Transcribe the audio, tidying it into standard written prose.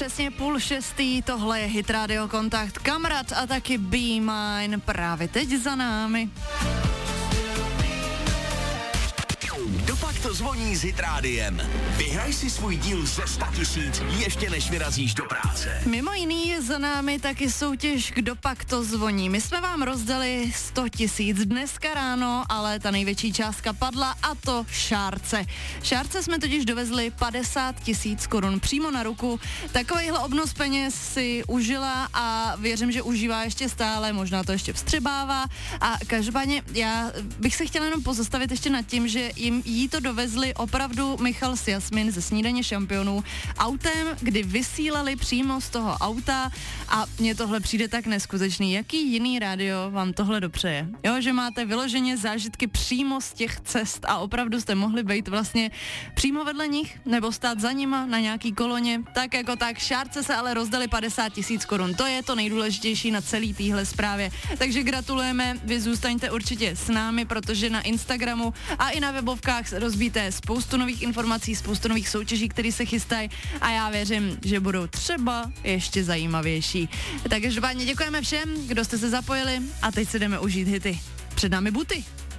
Přesně 5:30, tohle je Hit Radio Kontakt, Kamarád a taky Be Mine právě teď za námi. Kdopak to zvoní s Hit Rádiem. Vyhraj si svůj díl ze 100 000 ještě než vyrazíš do práce. Mimo jiný je za námi taky soutěž Kdopak to zvoní. My jsme vám rozdali 100 000 dneska ráno, ale ta největší částka padla a to Šárce. Šárce jsme totiž dovezli 50 000 korun přímo na ruku. Takovejhle obnos peněz si užila a věřím, že užívá ještě stále, možná to ještě vstřebává. A každopádně já bych se chtěla jenom pozastavit ještě nad tím, že jí to dovezli opravdu Michal s Jasmin ze Snídaně šampionů autem, kdy vysílali přímo z toho auta a mně tohle přijde tak neskutečný. Jaký jiný rádio vám tohle dopřeje? Jo, že máte vyloženě zážitky přímo z těch cest a opravdu jste mohli být vlastně přímo vedle nich nebo stát za nima na nějaký koloně. Tak jako tak, Šárce se ale rozdali 50 000 korun. To je to nejdůležitější na celý téhle zprávě. Takže gratulujeme, vy zůstaňte určitě s námi, protože na Instagramu a i na webovkách rozbíte spoustu nových informací, spoustu nových soutěží, které se chystají a já věřím, že budou třeba ještě zajímavější. Takže každopádně děkujeme všem, kdo jste se zapojili a teď se jdeme užít hity. Před námi Buty.